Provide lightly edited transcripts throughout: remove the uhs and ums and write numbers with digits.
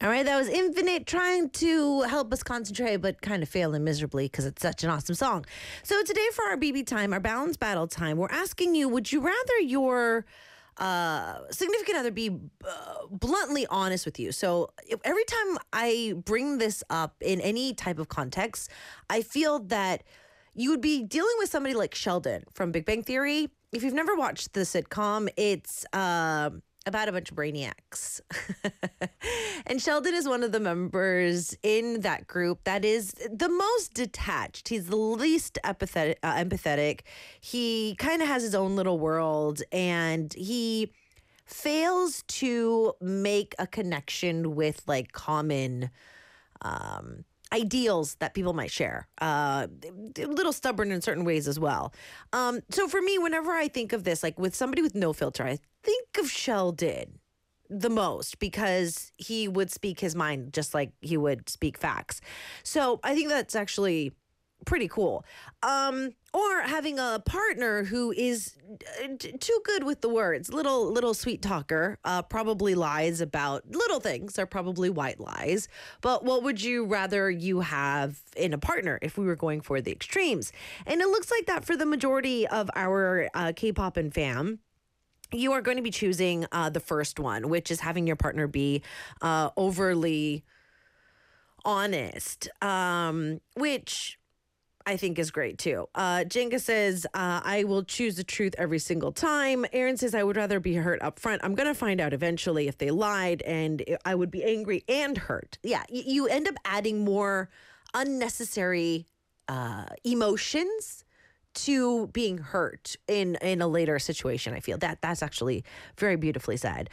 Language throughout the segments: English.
All right, that was Infinite trying to help us concentrate, but kind of failing miserably because it's such an awesome song. So today for our BB time, our balance battle time, we're asking you, would you rather your significant other be bluntly honest with you? So every time I bring this up in any type of context, I feel that you would be dealing with somebody like Sheldon from Big Bang Theory. If you've never watched the sitcom, it's about a bunch of brainiacs. And Sheldon is one of the members in that group that is the most detached. He's the least empathetic. He kind of has his own little world, and he fails to make a connection with like common ideals that people might share. A little stubborn in certain ways as well. So for me, whenever I think of this, like with somebody with no filter, I think of Sheldon the most because he would speak his mind just like he would speak facts. So I think that's actually pretty cool. Or having a partner who is too good with the words, little sweet talker, probably lies about little things, are probably white lies. But what would you rather you have in a partner if we were going for the extremes? And it looks like that for the majority of our K-pop and fam. You are going to be choosing the first one, which is having your partner be overly honest, which I think is great too. Jenga says, I will choose the truth every single time. Aaron says, I would rather be hurt up front. I'm going to find out eventually if they lied, and I would be angry and hurt. Yeah, you end up adding more unnecessary emotions to being hurt in a later situation. I feel that's actually very beautifully said.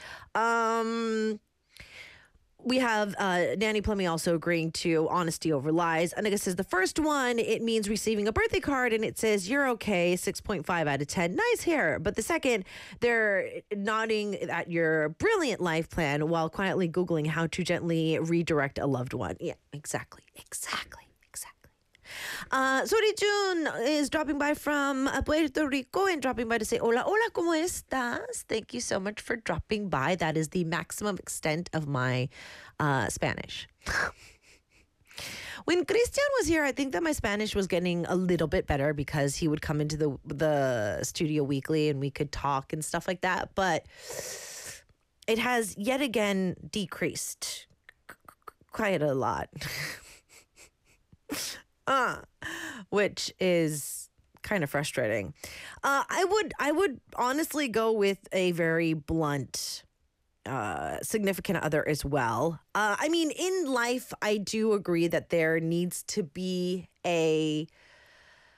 We have Nanny Plummy also agreeing to honesty over lies. Anika says the first one, it means receiving a birthday card and it says you're okay, 6.5 out of 10. Nice hair. But the second, they're nodding at your brilliant life plan while quietly Googling how to gently redirect a loved one. Yeah, exactly. Suri Jun is dropping by from Puerto Rico and dropping by to say, hola, hola, ¿cómo estás? Thank you so much for dropping by. That is the maximum extent of my Spanish. When Christian was here, I think that my Spanish was getting a little bit better because he would come into the studio weekly and we could talk and stuff like that. But it has yet again decreased quite a lot. Which is kind of frustrating. I would honestly go with a very blunt significant other as well. I mean, in life, I do agree that there needs to be a